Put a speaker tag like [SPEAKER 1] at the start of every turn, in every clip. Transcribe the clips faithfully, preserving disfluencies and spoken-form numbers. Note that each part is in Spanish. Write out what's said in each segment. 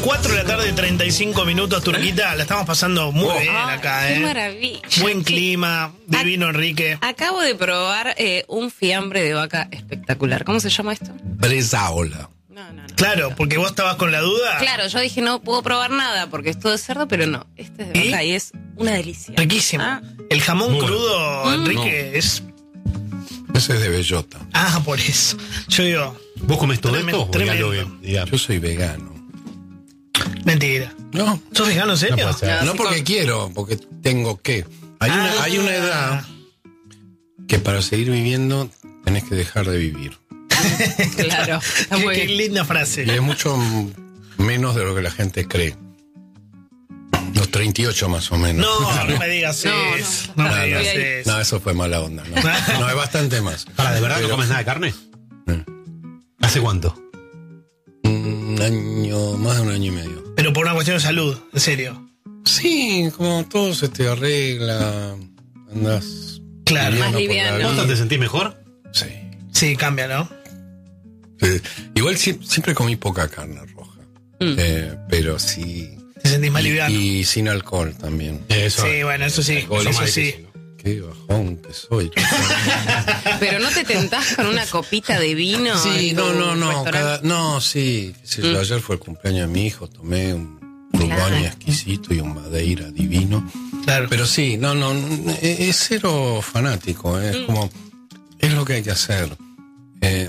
[SPEAKER 1] cuatro de la tarde, treinta y cinco minutos, Turquita. La estamos pasando muy
[SPEAKER 2] Oh,
[SPEAKER 1] bien acá,
[SPEAKER 2] qué
[SPEAKER 1] ¿eh?
[SPEAKER 2] maravilla.
[SPEAKER 1] Buen clima, divino Enrique.
[SPEAKER 2] Acabo de probar eh, un fiambre de vaca espectacular. ¿Cómo se llama esto?
[SPEAKER 3] Bresaola.
[SPEAKER 2] No, no, no.
[SPEAKER 1] Claro, porque vos estabas con la duda.
[SPEAKER 2] Claro, yo dije no puedo probar nada porque es todo de cerdo, pero no. Este es de
[SPEAKER 1] ¿Y?
[SPEAKER 2] vaca y es una delicia.
[SPEAKER 1] Riquísimo.
[SPEAKER 2] Ah.
[SPEAKER 1] El jamón
[SPEAKER 3] Muy
[SPEAKER 1] crudo,
[SPEAKER 2] bueno.
[SPEAKER 1] Enrique,
[SPEAKER 3] No.
[SPEAKER 1] es...
[SPEAKER 3] Ese es de bellota.
[SPEAKER 1] Ah, por eso. Yo digo,
[SPEAKER 4] ¿Vos comés todo
[SPEAKER 1] Tremendo,
[SPEAKER 4] esto? O ya
[SPEAKER 1] tremendo.
[SPEAKER 4] lo ven, digamos.
[SPEAKER 3] Yo soy vegano.
[SPEAKER 1] mentira.
[SPEAKER 3] No,
[SPEAKER 1] ¿Sos vegano, en serio?
[SPEAKER 4] No puede ser.
[SPEAKER 2] No,
[SPEAKER 3] no
[SPEAKER 2] sí,
[SPEAKER 3] porque
[SPEAKER 2] con-
[SPEAKER 3] quiero, porque tengo que. Hay,
[SPEAKER 1] Ah.
[SPEAKER 3] una, hay una edad que para seguir viviendo tenés que dejar de vivir.
[SPEAKER 2] Claro, está
[SPEAKER 1] Qué,
[SPEAKER 2] muy
[SPEAKER 1] qué
[SPEAKER 2] bien.
[SPEAKER 1] linda
[SPEAKER 3] Y
[SPEAKER 1] frase.
[SPEAKER 3] es mucho menos de lo que la gente cree. Los treinta y ocho más o menos.
[SPEAKER 1] No, no me digas
[SPEAKER 2] No, no,
[SPEAKER 1] eso. No,
[SPEAKER 2] no,
[SPEAKER 1] me
[SPEAKER 2] no,
[SPEAKER 1] digas
[SPEAKER 2] no,
[SPEAKER 1] eso.
[SPEAKER 3] No, eso fue mala onda. No, no es bastante más.
[SPEAKER 4] Para, ¿de verdad
[SPEAKER 3] Pero-
[SPEAKER 4] no comes nada de carne?
[SPEAKER 3] Eh,
[SPEAKER 4] ¿Hace cuánto?
[SPEAKER 3] Un año, más de un año y medio.
[SPEAKER 1] Pero por una cuestión de salud, en serio.
[SPEAKER 3] Sí, como todo se te arregla, andas
[SPEAKER 1] Claro.
[SPEAKER 3] liviano
[SPEAKER 2] Más
[SPEAKER 3] por
[SPEAKER 2] liviano.
[SPEAKER 3] la
[SPEAKER 4] ¿Vos
[SPEAKER 3] vida.
[SPEAKER 4] te sentís mejor?
[SPEAKER 3] Sí.
[SPEAKER 1] Sí, cambia, ¿no?
[SPEAKER 3] Sí. Igual sie- siempre comí poca carne roja,
[SPEAKER 2] Mm.
[SPEAKER 3] eh, pero sí.
[SPEAKER 1] Te sentís más
[SPEAKER 3] Y,
[SPEAKER 1] liviano.
[SPEAKER 3] y sin alcohol también.
[SPEAKER 4] Eso.
[SPEAKER 1] Sí, bueno, eso sí.
[SPEAKER 4] Alcohol,
[SPEAKER 1] Eso
[SPEAKER 4] más
[SPEAKER 1] sí.
[SPEAKER 4] difícil, ¿no?
[SPEAKER 3] Qué bajón que soy.
[SPEAKER 2] Pero no te tentás con una copita de vino.
[SPEAKER 3] Sí,
[SPEAKER 2] en
[SPEAKER 3] no,
[SPEAKER 2] tu
[SPEAKER 3] no, no.
[SPEAKER 2] restaurante?
[SPEAKER 3] cada- no, sí. qué sé yo,
[SPEAKER 2] Mm.
[SPEAKER 3] ayer fue el cumpleaños de mi hijo, tomé un
[SPEAKER 2] Claro.
[SPEAKER 3] Bourgogne exquisito y un Madeira divino.
[SPEAKER 1] Claro.
[SPEAKER 3] Pero sí, no, no, no, es es cero fanático, es
[SPEAKER 2] Mm.
[SPEAKER 3] como, es lo que hay que hacer. Eh,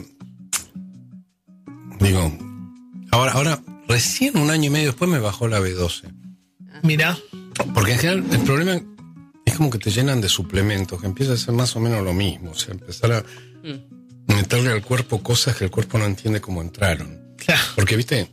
[SPEAKER 3] digo, ahora, ahora, recién un año y medio después me bajó la B doce.
[SPEAKER 1] Mirá.
[SPEAKER 3] Porque en general el problema es como que te llenan de suplementos, que empieza a ser más o menos lo mismo, o sea, empezar a
[SPEAKER 2] Mm.
[SPEAKER 3] meterle al cuerpo cosas que el cuerpo no entiende cómo entraron.
[SPEAKER 1] Claro.
[SPEAKER 3] Porque, viste,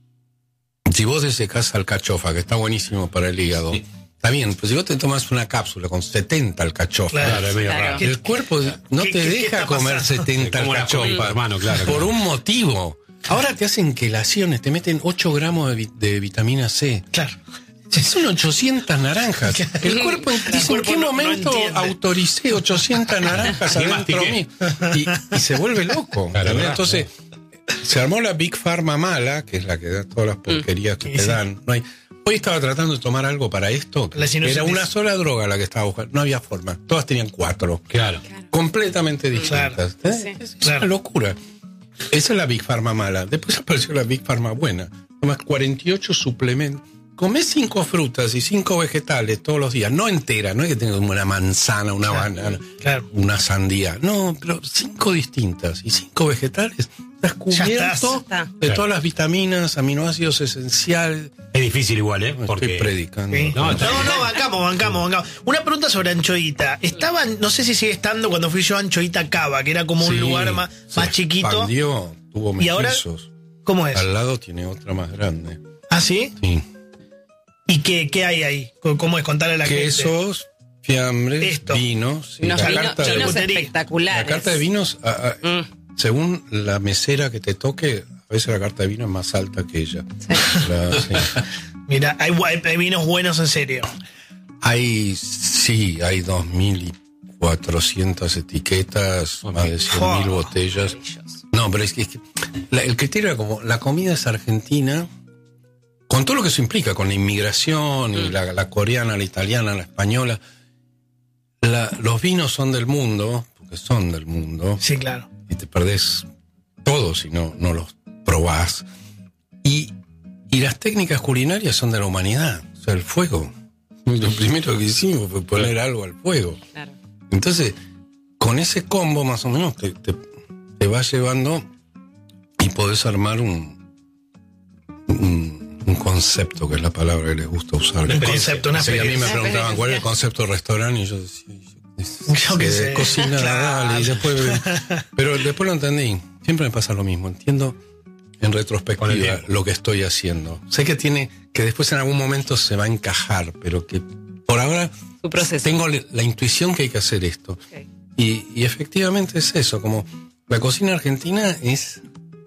[SPEAKER 3] si vos desecás alcachofa, que está buenísimo para el hígado,
[SPEAKER 4] Sí.
[SPEAKER 3] está bien, pues si vos te tomas una cápsula con setenta alcachofas,
[SPEAKER 1] Claro.
[SPEAKER 4] Claro, es medio
[SPEAKER 2] Claro.
[SPEAKER 4] raro.
[SPEAKER 3] el cuerpo no
[SPEAKER 1] ¿Qué-
[SPEAKER 3] te
[SPEAKER 1] qué- qué
[SPEAKER 3] deja
[SPEAKER 1] está
[SPEAKER 3] comer
[SPEAKER 1] pasando?
[SPEAKER 3] setenta
[SPEAKER 4] ¿Cómo las comí,
[SPEAKER 3] alcachofas,
[SPEAKER 4] hermano? Claro,
[SPEAKER 3] por
[SPEAKER 4] claro.
[SPEAKER 3] un motivo. Ahora te hacen quelaciones, te meten ocho gramos de, vi- de vitamina C.
[SPEAKER 1] Claro.
[SPEAKER 3] Son ochocientas naranjas. El cuerpo dice, ¿en
[SPEAKER 1] cuerpo
[SPEAKER 3] qué
[SPEAKER 1] no- no
[SPEAKER 3] momento
[SPEAKER 1] entiende.
[SPEAKER 3] autoricé ochocientas naranjas
[SPEAKER 4] Y
[SPEAKER 3] adentro mío?
[SPEAKER 4] mastiqué.
[SPEAKER 3] Y, y se vuelve loco.
[SPEAKER 4] Claro,
[SPEAKER 3] ¿entendés?
[SPEAKER 4] ¿verdad?
[SPEAKER 3] Entonces, se armó la Big Pharma mala, que es la que da todas las porquerías que
[SPEAKER 1] Sí,
[SPEAKER 3] te
[SPEAKER 1] sí.
[SPEAKER 3] dan. No hay, hoy estaba tratando de tomar algo para esto. que
[SPEAKER 1] La sinusitis.
[SPEAKER 3] era una sola droga la que estaba buscando. No había forma. Todas tenían cuatro.
[SPEAKER 4] Claro.
[SPEAKER 3] Completamente distintas.
[SPEAKER 1] Claro.
[SPEAKER 3] ¿Eh?
[SPEAKER 2] Sí.
[SPEAKER 3] Es, es
[SPEAKER 1] Claro.
[SPEAKER 3] una locura. Esa es la Big Pharma mala. Después apareció la Big Pharma buena. Tomas cuarenta y ocho suplementos. Comés cinco frutas y cinco vegetales todos los días. No entera, no es que tengas una manzana, una
[SPEAKER 1] Claro.
[SPEAKER 3] banana,
[SPEAKER 1] Claro.
[SPEAKER 3] una sandía. No, pero cinco distintas y cinco vegetales. Estás cubierto
[SPEAKER 2] está.
[SPEAKER 3] de
[SPEAKER 4] Claro.
[SPEAKER 3] todas las vitaminas, aminoácidos esenciales.
[SPEAKER 4] Es difícil igual, ¿eh?
[SPEAKER 3] No
[SPEAKER 4] Porque
[SPEAKER 3] estoy predicando.
[SPEAKER 1] Sí.
[SPEAKER 4] No,
[SPEAKER 1] No,
[SPEAKER 4] está
[SPEAKER 1] no,
[SPEAKER 4] bien.
[SPEAKER 1] bancamos, bancamos, bancamos. Una pregunta sobre Anchoita. Estaba, no sé si sigue estando cuando fui yo a Anchoita Cava, que era como un
[SPEAKER 3] Sí,
[SPEAKER 1] lugar más,
[SPEAKER 3] se
[SPEAKER 1] más chiquito.
[SPEAKER 3] expandió, tuvo
[SPEAKER 1] ¿Y ahora?
[SPEAKER 3] mellizos.
[SPEAKER 1] ¿Cómo es?
[SPEAKER 3] Al lado tiene otra más grande.
[SPEAKER 1] ¿Ah, sí?
[SPEAKER 3] Sí.
[SPEAKER 1] ¿Y qué, qué hay ahí? ¿Cómo es? Contarle a la gente.
[SPEAKER 3] Quesos, fiambres,
[SPEAKER 1] Esto.
[SPEAKER 3] vinos.
[SPEAKER 2] Unos
[SPEAKER 3] la,
[SPEAKER 2] vino-
[SPEAKER 3] carta de,
[SPEAKER 2] vinos
[SPEAKER 1] botería.
[SPEAKER 2] espectaculares.
[SPEAKER 3] la carta de vinos, a- a-
[SPEAKER 2] Mm.
[SPEAKER 3] según la mesera que te toque, a veces la carta de vino es más alta que ella. La- sí.
[SPEAKER 1] Mira, hay, gua- hay vinos buenos en serio.
[SPEAKER 3] Hay, sí, hay dos mil cuatrocientas etiquetas,
[SPEAKER 4] Ok.
[SPEAKER 3] más de cien mil
[SPEAKER 1] Oh,
[SPEAKER 3] botellas. No, pero es que, es que la- el criterio era como, la comida es argentina, con todo lo que eso implica, con la inmigración, y la, la coreana, la italiana, la española. La- los vinos son del mundo, porque son del mundo,
[SPEAKER 1] Sí, claro.
[SPEAKER 3] y te perdés todo si no, no los probás. Y, y las técnicas culinarias son de la humanidad, o sea, el fuego. Lo primero que hicimos fue poner algo al fuego.
[SPEAKER 2] Claro.
[SPEAKER 3] Entonces, con ese combo más o menos te, te, te vas llevando y podés armar un, un, un concepto, que es la palabra que les gusta usar.
[SPEAKER 1] Un concepto, una
[SPEAKER 3] Sí, a mí me
[SPEAKER 1] experiencia.
[SPEAKER 3] preguntaban cuál es el concepto de restaurante y yo decía,
[SPEAKER 1] Yo qué sé.
[SPEAKER 3] cocina,
[SPEAKER 1] Claro.
[SPEAKER 3] dale, y después, pero después lo entendí. Siempre me pasa lo mismo. Entiendo en
[SPEAKER 4] Con el
[SPEAKER 3] retrospectiva
[SPEAKER 4] tiempo.
[SPEAKER 3] lo que estoy haciendo. Sé que tiene, que después en algún momento se va a encajar, pero que por ahora
[SPEAKER 2] Tu proceso.
[SPEAKER 3] tengo la intuición que hay que hacer esto.
[SPEAKER 2] Ok.
[SPEAKER 3] Y, y efectivamente es eso, como la cocina argentina es,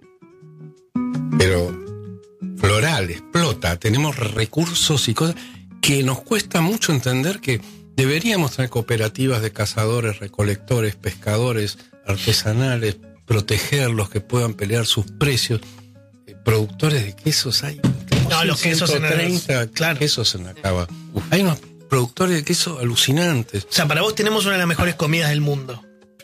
[SPEAKER 3] pero floral, explota, tenemos recursos y cosas que nos cuesta mucho entender que deberíamos tener cooperativas de cazadores, recolectores, pescadores, artesanales, protegerlos, que puedan pelear sus precios. Eh, productores de quesos hay
[SPEAKER 1] No, los quesos en el-
[SPEAKER 3] ciento treinta
[SPEAKER 1] claro.
[SPEAKER 3] quesos en la cava. Hay unos productores de queso alucinantes.
[SPEAKER 1] O sea, para vos tenemos una de las mejores comidas del mundo.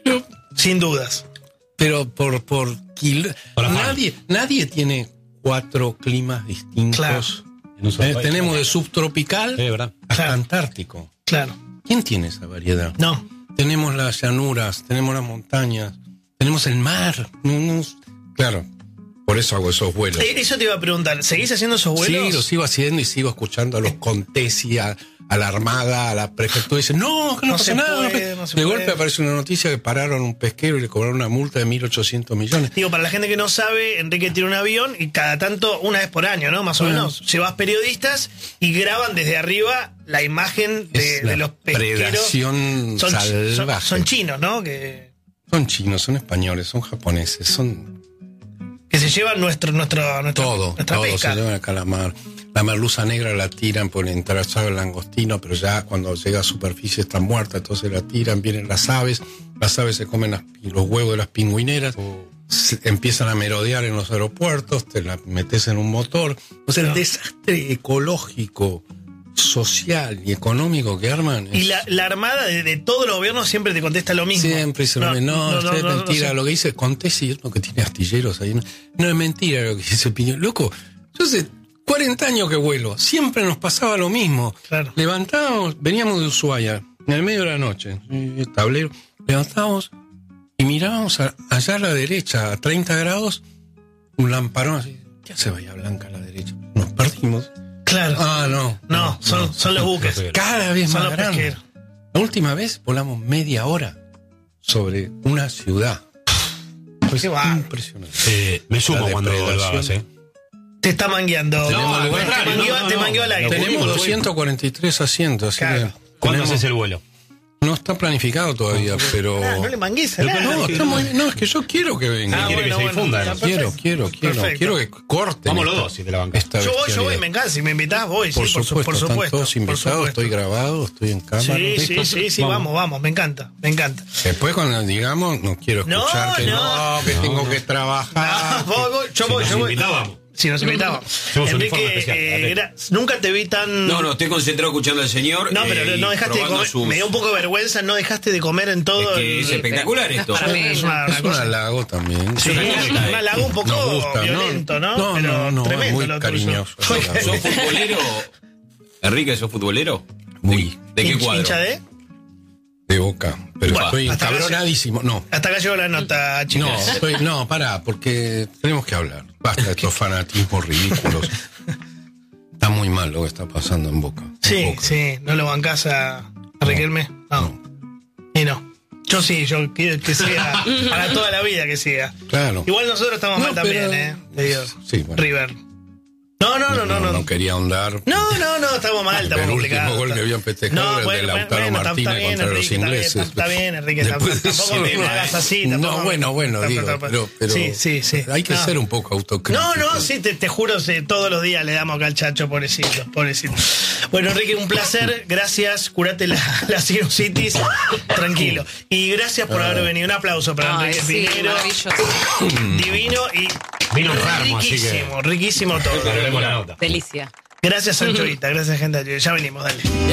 [SPEAKER 1] Sin dudas.
[SPEAKER 3] Pero por, por kil-
[SPEAKER 4] Por afán.
[SPEAKER 3] nadie, nadie tiene cuatro climas distintos.
[SPEAKER 1] Claro.
[SPEAKER 4] En un solo
[SPEAKER 3] Eh,
[SPEAKER 4] país.
[SPEAKER 3] tenemos de subtropical
[SPEAKER 4] Sí, verdad.
[SPEAKER 3] hasta
[SPEAKER 1] Claro.
[SPEAKER 3] antártico.
[SPEAKER 1] Claro.
[SPEAKER 3] ¿Quién tiene esa variedad?
[SPEAKER 1] No.
[SPEAKER 3] Tenemos las llanuras, tenemos las montañas, tenemos el mar. No, no, claro, por eso hago esos vuelos.
[SPEAKER 1] Eh, Eso te iba a preguntar. ¿Seguís haciendo esos vuelos?
[SPEAKER 3] Sí, lo sigo haciendo y sigo escuchando a los Contesi, a, a la Armada, a la prefectura. Y dicen, no, que no,
[SPEAKER 1] No
[SPEAKER 3] pasa
[SPEAKER 1] se
[SPEAKER 3] nada. no
[SPEAKER 1] puede,
[SPEAKER 3] pe-".
[SPEAKER 1] no se
[SPEAKER 3] de
[SPEAKER 1] puede.
[SPEAKER 3] golpe aparece una noticia que pararon a un pesquero y le cobraron una multa de mil ochocientos millones.
[SPEAKER 1] Digo, para la gente que no sabe, Enrique tiene un avión y cada tanto, una vez por año, ¿no? Más o
[SPEAKER 3] Bueno.
[SPEAKER 1] menos, llevas periodistas y graban desde arriba la imagen de,
[SPEAKER 3] Es la
[SPEAKER 1] de los pesqueros.
[SPEAKER 3] predación
[SPEAKER 1] Son, son,
[SPEAKER 3] salvaje.
[SPEAKER 1] son chinos, ¿no? Que,
[SPEAKER 3] Son chinos, son españoles, son japoneses, son
[SPEAKER 1] que se llevan nuestro, nuestro, nuestra,
[SPEAKER 3] todo,
[SPEAKER 1] nuestra
[SPEAKER 3] todo.
[SPEAKER 1] pesca.
[SPEAKER 3] Se llevan el calamar. La merluza negra la tiran por entrar, sabe el langostino, pero ya cuando llega a superficie está muerta, entonces la tiran, vienen las aves, las aves se comen las- los huevos de las pingüineras, se- empiezan a merodear en los aeropuertos, te la metes en un motor. O sea, el
[SPEAKER 1] No.
[SPEAKER 3] desastre ecológico, social y económico que arman es-
[SPEAKER 1] Y la, la armada de, de todos los gobiernos siempre te contesta lo mismo.
[SPEAKER 3] siempre se lo ven. No, esto es
[SPEAKER 1] no, no,
[SPEAKER 3] mentira.
[SPEAKER 1] no sé.
[SPEAKER 3] Lo que dice Contesi es lo que tiene astilleros ahí. No, no es mentira lo que dice Piñón. Loco, yo hace cuarenta años que vuelo. Siempre nos pasaba lo mismo.
[SPEAKER 1] Claro.
[SPEAKER 3] Levantábamos, veníamos de Ushuaia, en el medio de la noche, el tablero, levantábamos y mirábamos a- allá a la derecha, a treinta grados, un lamparón así. ¿Qué hace Bahía Blanca a la derecha? Nos perdimos.
[SPEAKER 1] Claro.
[SPEAKER 3] Ah, no.
[SPEAKER 1] no, son, son los buques.
[SPEAKER 3] Cada vez
[SPEAKER 1] Son
[SPEAKER 3] más
[SPEAKER 1] los
[SPEAKER 3] grande.
[SPEAKER 1] pesqueros.
[SPEAKER 3] La última vez volamos media hora sobre una ciudad. Pues
[SPEAKER 1] Qué bárbaro.
[SPEAKER 3] impresionante.
[SPEAKER 4] Eh, me sumo
[SPEAKER 3] La
[SPEAKER 4] cuando
[SPEAKER 3] depredación.
[SPEAKER 4] volvás, ¿eh?
[SPEAKER 1] Te está mangueando.
[SPEAKER 4] No, al
[SPEAKER 1] te
[SPEAKER 4] contrario,
[SPEAKER 1] mangueó,
[SPEAKER 4] no, no,
[SPEAKER 1] te
[SPEAKER 4] no.
[SPEAKER 1] mangueó al aire.
[SPEAKER 3] Tenemos
[SPEAKER 4] Voy, voy.
[SPEAKER 3] doscientos cuarenta y tres asientos, así
[SPEAKER 1] Claro.
[SPEAKER 3] que
[SPEAKER 4] ¿Cuándo
[SPEAKER 3] tenemos-
[SPEAKER 4] haces el vuelo?
[SPEAKER 3] no está planificado todavía, pero
[SPEAKER 1] Ah, no le mangues a
[SPEAKER 4] Pero
[SPEAKER 1] nada.
[SPEAKER 3] no, está muy bien. No, es que yo quiero que venga.
[SPEAKER 1] Ah,
[SPEAKER 4] quiere que se difunda,
[SPEAKER 1] está
[SPEAKER 4] ¿no?
[SPEAKER 3] quiero,
[SPEAKER 1] perfecto.
[SPEAKER 3] quiero, quiero,
[SPEAKER 1] Perfecto.
[SPEAKER 3] quiero que corten.
[SPEAKER 4] Vamos los
[SPEAKER 3] esta-
[SPEAKER 4] dos, si te la bancas.
[SPEAKER 3] esta
[SPEAKER 1] Yo voy, yo voy,
[SPEAKER 3] bestialidad.
[SPEAKER 1] me encanta. Si me invitás, voy.
[SPEAKER 3] Por
[SPEAKER 1] sí, por, su-
[SPEAKER 3] supuesto,
[SPEAKER 1] por
[SPEAKER 3] están
[SPEAKER 1] supuesto.
[SPEAKER 3] todos
[SPEAKER 1] por
[SPEAKER 3] invitados,
[SPEAKER 1] supuesto.
[SPEAKER 3] estoy grabado, estoy en cámara.
[SPEAKER 1] Sí, sí, sí, sí,
[SPEAKER 4] Vamos.
[SPEAKER 1] vamos, vamos. Me encanta, me encanta.
[SPEAKER 3] Después cuando digamos, no quiero
[SPEAKER 1] No,
[SPEAKER 3] escuchar que
[SPEAKER 1] no.
[SPEAKER 3] no, que tengo que trabajar.
[SPEAKER 1] Ah, voy, voy, yo
[SPEAKER 4] Si
[SPEAKER 1] voy,
[SPEAKER 4] nos
[SPEAKER 1] yo voy.
[SPEAKER 4] invitábamos.
[SPEAKER 1] Si nos invitábamos.
[SPEAKER 4] Hacemos un informe
[SPEAKER 1] Enrique,
[SPEAKER 4] especial,
[SPEAKER 1] eh,
[SPEAKER 4] dale.
[SPEAKER 1] gra- nunca te vi tan.
[SPEAKER 5] No, no, estoy concentrado escuchando al señor.
[SPEAKER 1] No, pero
[SPEAKER 5] eh,
[SPEAKER 1] no
[SPEAKER 5] y
[SPEAKER 1] dejaste de
[SPEAKER 5] probando
[SPEAKER 1] comer.
[SPEAKER 5] sus-
[SPEAKER 1] Me dio un poco de vergüenza, no dejaste de comer en todo.
[SPEAKER 5] Es que es
[SPEAKER 1] el-
[SPEAKER 5] espectacular esto.
[SPEAKER 2] Para mí.
[SPEAKER 1] Es una,
[SPEAKER 3] Es
[SPEAKER 1] una
[SPEAKER 3] un
[SPEAKER 1] cosa.
[SPEAKER 3] halago también.
[SPEAKER 1] Sí, es un halago un poco
[SPEAKER 3] Nos gusta, ¿no?
[SPEAKER 1] violento, ¿no?
[SPEAKER 3] No,
[SPEAKER 1] Pero
[SPEAKER 3] no, no,
[SPEAKER 1] tremendo
[SPEAKER 3] muy
[SPEAKER 1] lo tuyo.
[SPEAKER 3] cariñoso.
[SPEAKER 5] ¿Sos futbolero? Enrique, ¿sos futbolero?
[SPEAKER 3] Muy.
[SPEAKER 5] ¿De qué
[SPEAKER 1] Hincha-
[SPEAKER 5] cuadro?
[SPEAKER 1] hincha de?
[SPEAKER 3] De Boca. Pero
[SPEAKER 1] Bueno,
[SPEAKER 3] estoy
[SPEAKER 1] hasta acá
[SPEAKER 3] encabronadísimo. No,
[SPEAKER 1] Hasta acá llegó la nota,
[SPEAKER 3] no,
[SPEAKER 1] chicos.
[SPEAKER 3] estoy, no, pará, porque tenemos que hablar. Basta de estos fanatismos ridículos. Está muy mal lo que está pasando en Boca. En
[SPEAKER 1] Sí,
[SPEAKER 3] Boca.
[SPEAKER 1] sí, ¿no lo bancás a, a Riquelme? No. Y no. Yo sí, yo quiero que siga para toda la vida que siga.
[SPEAKER 3] Claro.
[SPEAKER 1] Igual nosotros estamos
[SPEAKER 3] No,
[SPEAKER 1] mal también,
[SPEAKER 3] pero-
[SPEAKER 1] ¿eh? Te digo.
[SPEAKER 3] Sí, bueno.
[SPEAKER 1] River. No, no, no, no, no.
[SPEAKER 3] No quería ahondar.
[SPEAKER 1] No, no, no, estamos mal, estamos
[SPEAKER 3] El último
[SPEAKER 1] complicados.
[SPEAKER 3] gol que habían festejado era el de Lautaro
[SPEAKER 1] está- está
[SPEAKER 3] Martínez
[SPEAKER 1] bien,
[SPEAKER 3] contra
[SPEAKER 1] Enrique,
[SPEAKER 3] los
[SPEAKER 1] está bien,
[SPEAKER 3] ingleses.
[SPEAKER 1] Está, está bien, Enrique,
[SPEAKER 3] Después de
[SPEAKER 1] tampoco
[SPEAKER 3] eso,
[SPEAKER 1] me, me hagas así.
[SPEAKER 3] No,
[SPEAKER 1] tampoco-
[SPEAKER 3] bueno, bueno,
[SPEAKER 1] tampoco-
[SPEAKER 3] digo,
[SPEAKER 1] tampoco-
[SPEAKER 3] pero, pero
[SPEAKER 1] sí, sí, sí.
[SPEAKER 3] hay que
[SPEAKER 1] No.
[SPEAKER 3] ser un poco autocrítico.
[SPEAKER 1] No, no, sí, te, te juro, sí, todos los días le damos acá al chacho, pobrecito, pobrecito. Bueno, Enrique, un placer, gracias, curate la, la sinusitis, tranquilo. Y gracias por haber venido, un aplauso para
[SPEAKER 2] Ay,
[SPEAKER 1] Enrique
[SPEAKER 2] sí,
[SPEAKER 1] Pinero,
[SPEAKER 2] maravilloso.
[SPEAKER 1] divino y
[SPEAKER 4] Vino enfermo, así que-
[SPEAKER 1] riquísimo, riquísimo todo.
[SPEAKER 4] Haremos la nota.
[SPEAKER 2] Delicia.
[SPEAKER 1] Gracias, Anchoita, gracias, gente, ya venimos, dale.